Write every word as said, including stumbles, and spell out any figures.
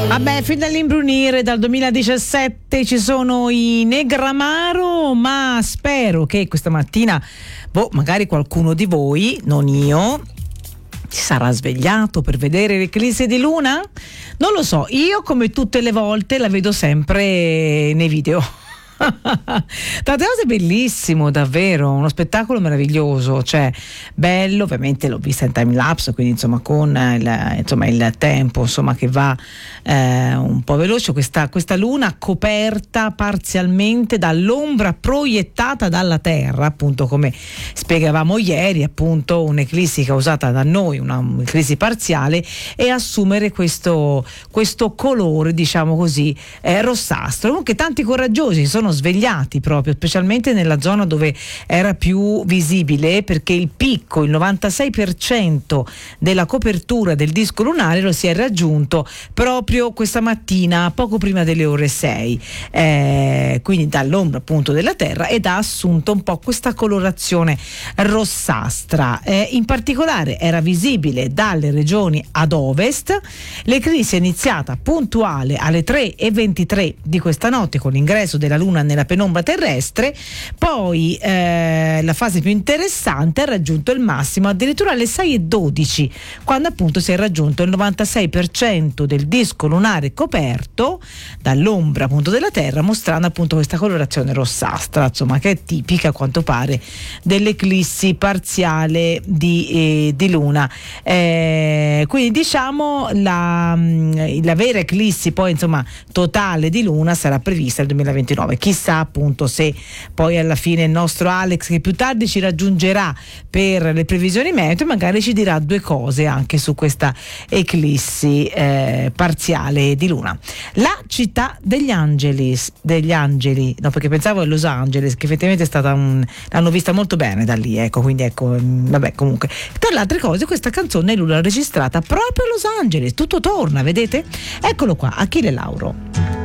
Vabbè, fin dall'imbrunire dal duemiladiciassette ci sono i Negramaro, ma spero che questa mattina, boh, magari qualcuno di voi, non io, si sarà svegliato per vedere l'eclisse di luna? Non lo so, io come tutte le volte la vedo sempre nei video. Tante cose, bellissimo, davvero, uno spettacolo meraviglioso, cioè bello, ovviamente l'ho vista in time lapse, quindi insomma con il, insomma, il tempo insomma che va eh, un po' veloce, questa, questa luna coperta parzialmente dall'ombra proiettata dalla Terra, appunto come spiegavamo ieri, appunto un'eclissi causata da noi, una, un'eclissi parziale, e assumere questo, questo colore, diciamo così, eh, rossastro. Comunque tanti coraggiosi sono svegliati proprio, specialmente nella zona dove era più visibile, perché il picco, il novantasei per cento della copertura del disco lunare lo si è raggiunto proprio questa mattina poco prima delle ore sei, eh, quindi dall'ombra appunto della Terra, ed ha assunto un po' questa colorazione rossastra. Eh, in particolare era visibile dalle regioni ad ovest. L'eclissi è iniziata puntuale alle tre e ventitré di questa notte con l'ingresso della luna nella penombra terrestre, poi eh, la fase più interessante ha raggiunto il massimo addirittura alle sei e dodici, quando appunto si è raggiunto il novantasei per cento del disco lunare coperto dall'ombra appunto della Terra, mostrando appunto questa colorazione rossastra, insomma, che è tipica a quanto pare dell'eclissi parziale di, eh, di luna. Eh, quindi diciamo la, la vera eclissi poi insomma totale di luna sarà prevista nel duemilaventinove. Chissà appunto se poi alla fine il nostro Alex, che più tardi ci raggiungerà per le previsioni meteo, magari ci dirà due cose anche su questa eclissi eh, parziale di luna. La città degli angeli, degli angeli, no, perché pensavo a Los Angeles, che effettivamente è stata un, l'hanno vista molto bene da lì, ecco, quindi ecco, vabbè, comunque tra le altre cose questa canzone lui l'ha registrata proprio a Los Angeles, tutto torna, vedete? Eccolo qua, Achille Lauro.